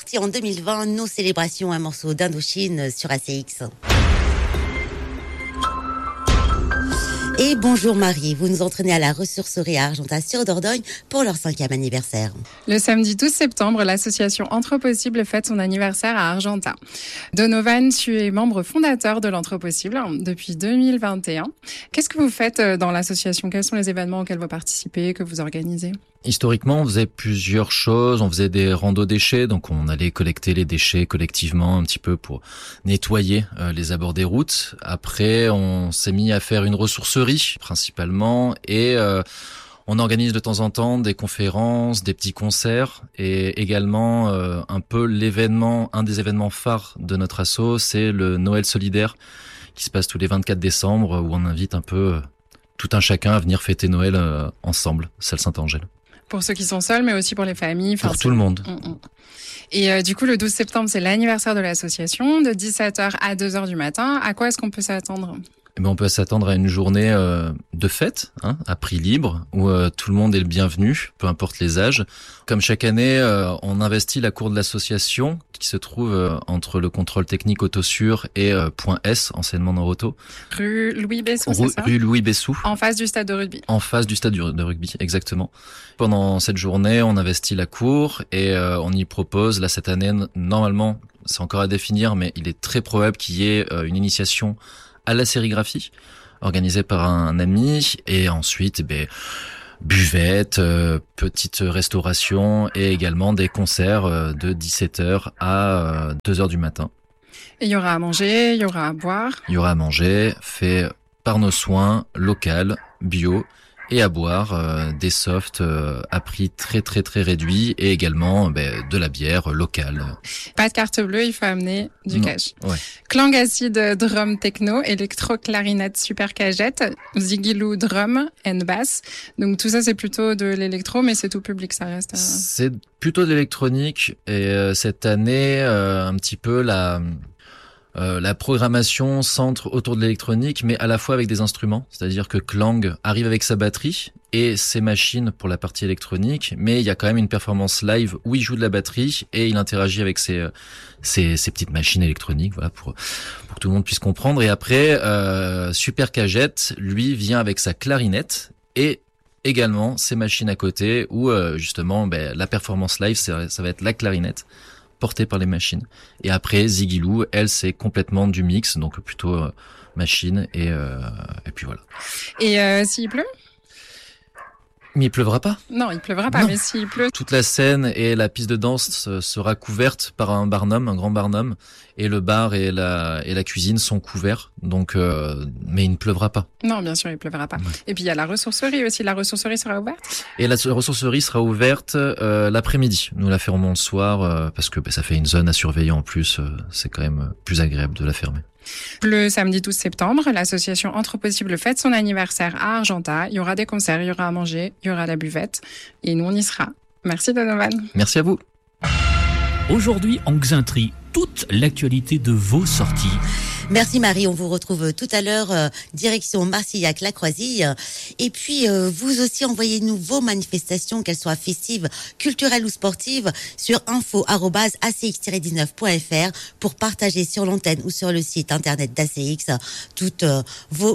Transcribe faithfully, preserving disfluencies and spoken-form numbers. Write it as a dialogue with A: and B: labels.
A: sorti en deux mille vingt, Nos Célébrations, un morceau d'Indochine sur A C X. Et bonjour Marie, vous nous entraînez à la ressourcerie à Argentat sur Dordogne pour leur cinquième anniversaire.
B: Le samedi douze septembre, l'association Anthropossible fête son anniversaire à Argentat. Donovan, tu es membre fondateur de l'Anthropossible depuis deux mille vingt et un. Qu'est-ce que vous faites dans l'association ? Quels sont les événements auxquels vous participez, que vous organisez ?
C: Historiquement, on faisait plusieurs choses. On faisait des randos déchets, donc on allait collecter les déchets collectivement un petit peu pour nettoyer euh, les abords des routes. Après, on s'est mis à faire une ressourcerie principalement et euh, on organise de temps en temps des conférences, des petits concerts et également euh, un peu l'événement, un des événements phares de notre asso, c'est le Noël solidaire qui se passe tous les vingt-quatre décembre où on invite un peu euh, tout un chacun à venir fêter Noël euh, ensemble, salle Saint-Angèle.
B: Pour ceux qui sont seuls, mais aussi pour les familles.
C: Pour tout le monde.
B: Mmh, mmh. Et euh, du coup, le douze septembre, c'est l'anniversaire de l'association, de dix-sept heures à deux heures du matin. À quoi est-ce qu'on peut s'attendre ?
C: Eh ben, on peut s'attendre à une journée euh, de fête, hein, à prix libre, où euh, tout le monde est le bienvenu, peu importe les âges. Comme chaque année, euh, on investit la cour de l'association, qui se trouve euh, entre le contrôle technique Autosur et euh, Point S, anciennement Noroto.
B: Rue Louis Bessou,
C: Rue,
B: c'est ça ?
C: Rue Louis Bessou.
B: En face du stade de rugby.
C: En face du stade de rugby, exactement. Pendant cette journée, on investit la cour et euh, on y propose, là cette année, normalement, c'est encore à définir, mais il est très probable qu'il y ait euh, une initiation à la sérigraphie, organisée par un ami, et ensuite, eh ben, buvette, euh, petite restauration, et également des concerts euh, de dix-sept heures à euh, deux heures du matin.
B: Et il y aura à manger, il y aura à boire.
C: Il y aura à manger, fait par nos soins, local, bio, et à boire euh, des softs euh, à prix très très très réduit, et également ben, de la bière locale.
B: Pas de carte bleue, il faut amener du
C: Non,
B: cash.
C: Ouais.
B: Clang acide drum techno, électro clarinette super cagette, zigilou drum and bass. Donc tout ça c'est plutôt de l'électro, mais c'est tout public, ça reste. Euh...
C: C'est plutôt de l'électronique, et euh, cette année euh, un petit peu la Euh, la programmation centre autour de l'électronique, mais à la fois avec des instruments. C'est-à-dire que Clang arrive avec sa batterie et ses machines pour la partie électronique, mais il y a quand même une performance live où il joue de la batterie et il interagit avec ses, ses, ses petites machines électroniques, voilà, pour, pour que tout le monde puisse comprendre. Et après, euh, Super Cagette, lui, vient avec sa clarinette et également ses machines à côté où euh, justement ben, la performance live, ça, ça va être la clarinette portée par les machines. Et après, Zigilou, elle, c'est complètement du mix, donc plutôt euh, machine, et, euh, et puis voilà.
B: Et euh, s'il pleut ?
C: Mais il pleuvra pas.
B: Non, il pleuvra pas, non. Mais s'il pleut...
C: Toute la scène et la piste de danse sera couverte par un barnum, un grand barnum, et le bar et la, et la cuisine sont couverts, donc, euh, mais il ne pleuvra pas.
B: Non, bien sûr, il pleuvra pas. Ouais. Et puis il y a la ressourcerie aussi, la ressourcerie sera ouverte ?
C: Et la ressourcerie sera ouverte euh, l'après-midi. Nous la fermons le soir, euh, parce que bah, ça fait une zone à surveiller en plus, euh, c'est quand même plus agréable de la fermer.
B: Le samedi douze septembre, l'association Anthropossible fête son anniversaire à Argentat. Il y aura des concerts, il y aura à manger, il y aura la buvette. Et nous, on y sera. Merci Donovan.
C: Merci à vous.
D: Aujourd'hui, en Xintri, toute l'actualité de vos sorties.
A: Merci Marie, on vous retrouve tout à l'heure, euh, direction Marcillac-la-Croisille. Et puis, euh, vous aussi, envoyez-nous vos manifestations, qu'elles soient festives, culturelles ou sportives, sur info arobase a c x tiret dix-neuf point f r pour partager sur l'antenne ou sur le site internet d'A C X toutes euh, vos